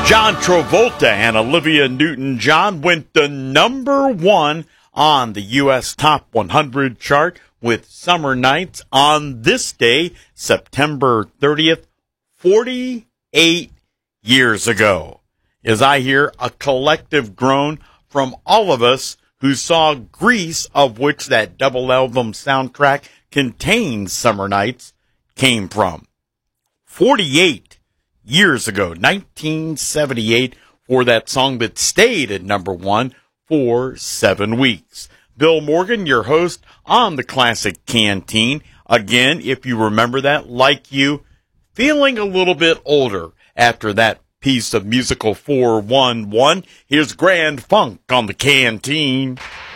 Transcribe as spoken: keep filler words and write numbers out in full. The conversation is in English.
John Travolta and Olivia Newton-John went to number one on the U S Top one hundred chart with Summer Nights on this day, September thirtieth, forty-eight years ago. As I hear a collective groan from all of us who saw Grease, of which that double album soundtrack contains Summer Nights, came from. forty-eight years ago, nineteen seventy-eight, for that song that stayed at number one for seven weeks. Bill Morgan, your host on the Classic Canteen. Again, if you remember that, like you, feeling a little bit older after that piece of musical four one one. Here's Grand Funk on the Canteen.